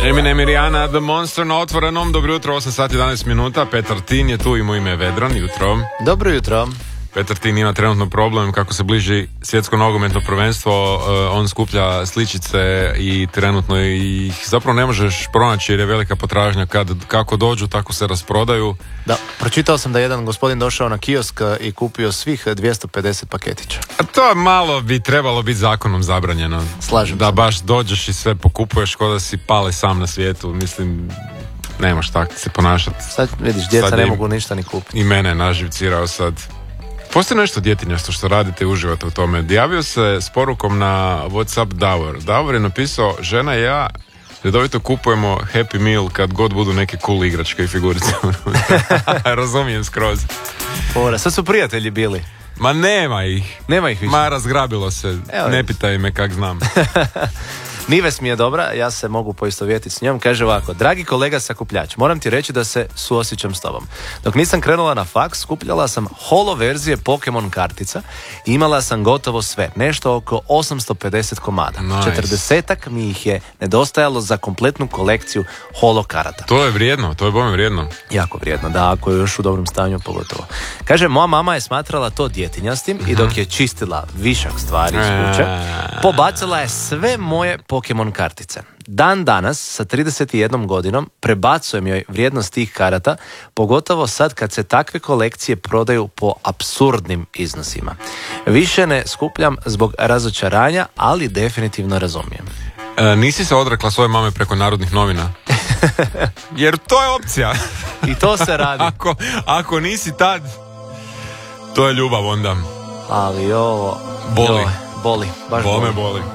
Eminem i Rihanna, The Monster na otvorenom. Dobro jutro, 8 sati 11 minuta. Petar Tin je tu i mu ime je Vedran. Jutro. Dobro jutro. Petar Tin ima trenutno problem kako se bliži svjetsko nogometno prvenstvo. On skuplja sličice i trenutno ih zapravo ne možeš pronaći jer je velika potražnja. Kako dođu, tako se rasprodaju. Da, pročitao sam da jedan gospodin došao na kiosk i kupio svih 250 paketića. A to malo bi trebalo biti zakonom zabranjeno. Slažem da se. Baš dođeš i sve pokupuješ kao da si pale sam na svijetu. Mislim, nemaš tako se ponašati. Sad vidiš, djeca ne mogu ništa ni kupiti. I mene je naživcirao sad. Postoji nešto djetinjasto što radite i uživate u tome. Javio se s porukom na WhatsApp Davor. Davor je napisao, žena i ja redovito kupujemo Happy Meal kad god budu neke cool igračke i figurice. Razumijem skroz. Sad su prijatelji bili. Ma nema ih. Nema ih više. Ma razgrabilo se. Evo, ne pitaj me kak znam. Nives mi je dobra, ja se mogu poistovjetiti s njom. Kaže ovako: dragi kolega sakupljač, moram ti reći da se suosjećam s tobom. Dok nisam krenula na faks, skupljala sam holo verzije Pokemon kartica i imala sam gotovo sve, nešto oko 850 komada. Nice. 40-ak mi ih je nedostajalo za kompletnu kolekciju holo karata. To je vrijedno, to je bome vrijedno. Jako vrijedno, da, ako je još u dobrom stanju pogotovo. Kaže, moja mama je smatrala to djetinjastim i dok je čistila višak stvari iz kuće, pobacila je sve moje Pokemon kartice. Dan danas, sa 31 godinom, prebacujem joj vrijednost tih karata, pogotovo sad kad se takve kolekcije prodaju po apsurdnim iznosima. Više ne skupljam zbog razočaranja, ali definitivno razumijem. Nisi se odrekla svoje mame preko Narodnih novina? Jer to je opcija. I to se radi. Ako nisi tad, to je ljubav onda. Ali ovo... Boli. Boli, baš Bome boli. boli.